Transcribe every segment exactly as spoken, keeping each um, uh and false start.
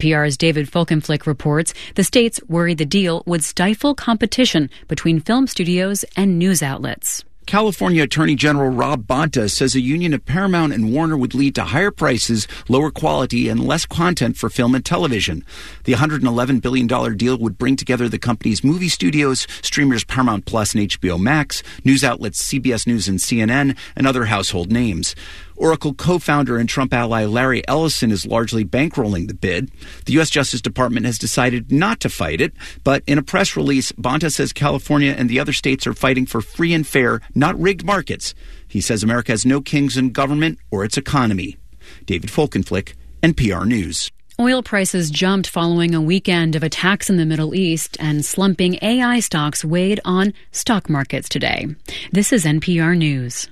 P R's David Folkenflik reports the states worry the deal would stifle competition between film studios and news outlets. California Attorney General Rob Bonta says a union of Paramount and Warner would lead to higher prices, lower quality, and less content for film and television. The one hundred eleven billion dollars deal would bring together the company's movie studios, streamers Paramount Plus and H B O Max, news outlets C B S News and C N N, and other household names. Oracle co-founder and Trump ally Larry Ellison is largely bankrolling the bid. The U S Justice Department has decided not to fight it, but in a press release, Bonta says California and the other states are fighting for free and fair, not rigged markets. He says America has no kings in government or its economy. David Folkenflik, N P R News. Oil prices jumped following a weekend of attacks in the Middle East, and slumping A I stocks weighed on stock markets today. This is N P R News.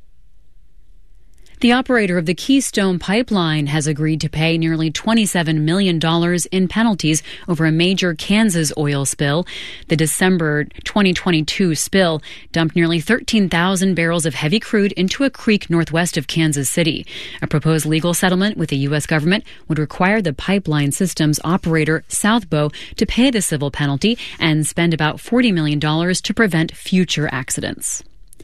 The operator of the Keystone Pipeline has agreed to pay nearly twenty-seven million dollars in penalties over a major Kansas oil spill. The December twenty twenty-two spill dumped nearly thirteen thousand barrels of heavy crude into a creek northwest of Kansas City. A proposed legal settlement with the U S government would require the pipeline system's operator, Southbow, to pay the civil penalty and spend about forty million dollars to prevent future accidents.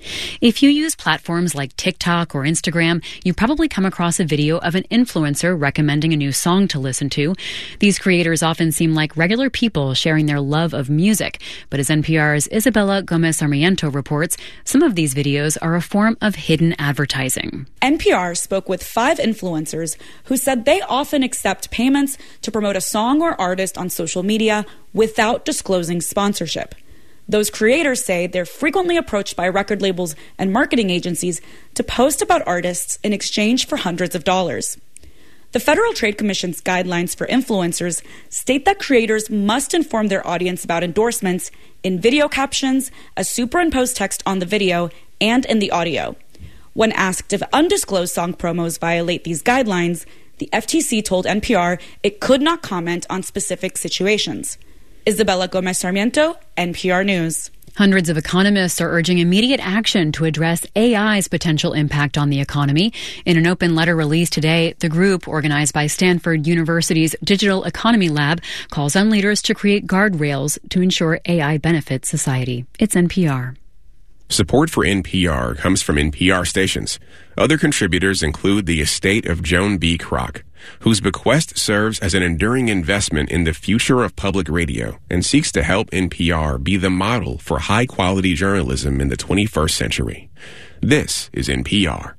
If you use platforms like TikTok or Instagram, you probably come across a video of an influencer recommending a new song to listen to. These creators often seem like regular people sharing their love of music. But as N P R's Isabella Gomez Sarmiento reports, some of these videos are a form of hidden advertising. N P R spoke with five influencers who said they often accept payments to promote a song or artist on social media without disclosing sponsorship. Those creators say they're frequently approached by record labels and marketing agencies to post about artists in exchange for hundreds of dollars. The Federal Trade Commission's guidelines for influencers state that creators must inform their audience about endorsements in video captions, a superimposed text on the video, and in the audio. When asked if undisclosed song promos violate these guidelines, the F T C told N P R it could not comment on specific situations. Isabella Gomez Sarmiento, N P R News. Hundreds of economists are urging immediate action to address A I's potential impact on the economy. In an open letter released today, the group, organized by Stanford University's Digital Economy Lab, calls on leaders to create guardrails to ensure A I benefits society. It's N P R. Support for N P R comes from N P R stations. Other contributors include the estate of Joan B. Kroc, whose bequest serves as an enduring investment in the future of public radio and seeks to help N P R be the model for high-quality journalism in the twenty-first century. This is N P R.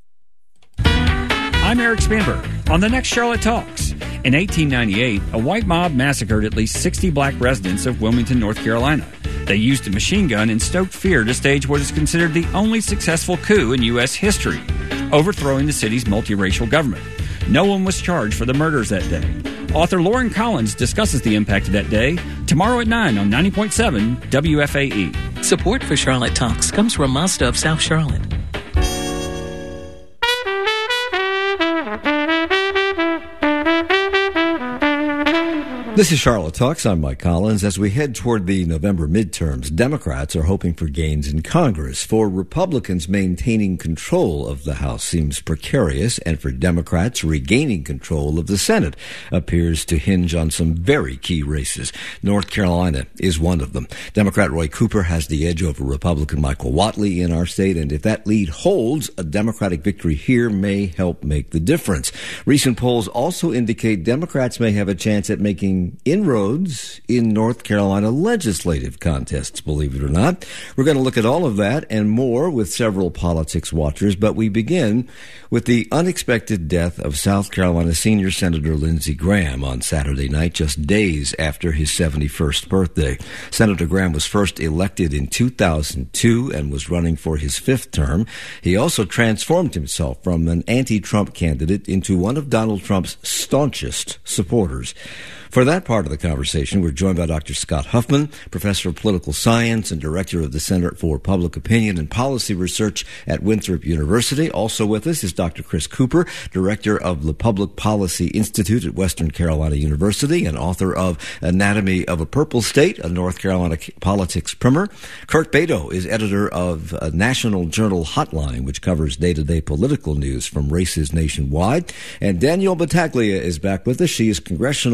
I'm Eric Spanberg. On the next Charlotte Talks. In eighteen ninety-eight, a white mob massacred at least sixty black residents of Wilmington, North Carolina. They used a machine gun and stoked fear to stage what is considered the only successful coup in U S history, overthrowing the city's multiracial government. No one was charged for the murders that day. Author Lauren Collins discusses the impact of that day tomorrow at nine on ninety point seven W F A E. Support for Charlotte Talks comes from Mazda of South Charlotte. This is Charlotte Talks. I'm Mike Collins. As we head toward the November midterms, Democrats are hoping for gains in Congress. For Republicans, maintaining control of the House seems precarious, and for Democrats, regaining control of the Senate appears to hinge on some very key races. North Carolina is one of them. Democrat Roy Cooper has the edge over Republican Michael Whatley in our state, and if that lead holds, a Democratic victory here may help make the difference. Recent polls also indicate Democrats may have a chance at making inroads in North Carolina legislative contests, believe it or not. We're going to look at all of that and more with several politics watchers, but we begin with the unexpected death of South Carolina Senior Senator Lindsey Graham on Saturday night, just days after his seventy-first birthday. Senator Graham was first elected in two thousand two and was running for his fifth term. He also transformed himself from an anti-Trump candidate into one of Donald Trump's staunchest supporters. For that part of the conversation, we're joined by Doctor Scott Huffman, professor of political science and director of the Center for Public Opinion and Policy Research at Winthrop University. Also with us is Doctor Chris Cooper, director of the Public Policy Institute at Western Carolina University and author of Anatomy of a Purple State, a North Carolina politics primer. Kurt Beto is editor of a National Journal Hotline, which covers day-to-day political news from races nationwide. And Danielle Battaglia is back with us. She is congressional